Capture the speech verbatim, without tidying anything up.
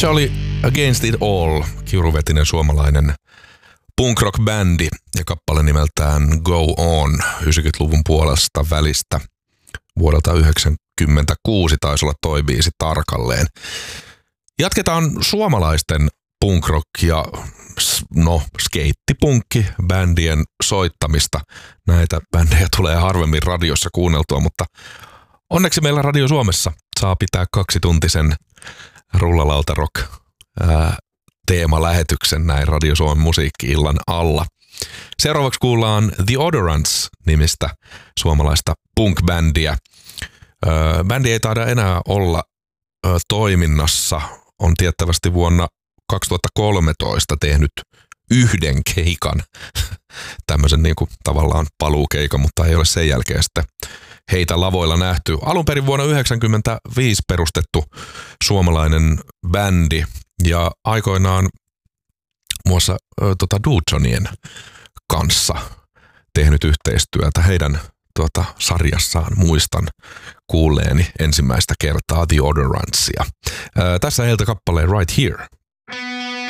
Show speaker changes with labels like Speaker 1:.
Speaker 1: Se oli Against It All, kiuruvetinen suomalainen punk rock bändi ja kappale nimeltään Go On yhdeksänkymmentäluvun puolesta välistä vuodelta yhdeksänkymmentäkuusi taisi olla toi biisi tarkalleen. Jatketaan suomalaisten punk rock ja no skeittipunkki bändien soittamista. Näitä bändejä tulee harvemmin radiossa kuunneltua, mutta onneksi meillä Radio Suomessa saa pitää kaksituntisen rullalautarock ää, teemalähetyksen näin Radio Suomen musiikki-illan alla. Seuraavaksi kuullaan The Odorants-nimistä suomalaista punk-bändiä. Ää, bändi ei taida enää olla ää, toiminnassa. On tiettävästi vuonna kaksituhattakolmetoista tehnyt yhden keikan, tämmöisen niin kuin tavallaan paluukeikan, mutta ei ole sen jälkeen sitten heitä lavoilla nähty. Alun perin vuonna yhdeksänkymmentäviisi perustettu suomalainen bändi ja aikoinaan muassa ö, tota Dudesonien kanssa tehnyt yhteistyötä. Heidän tuota, sarjassaan muistan kuulleeni ensimmäistä kertaa The Odorantsia. Ö, tässä heiltä kappaleen Right Here.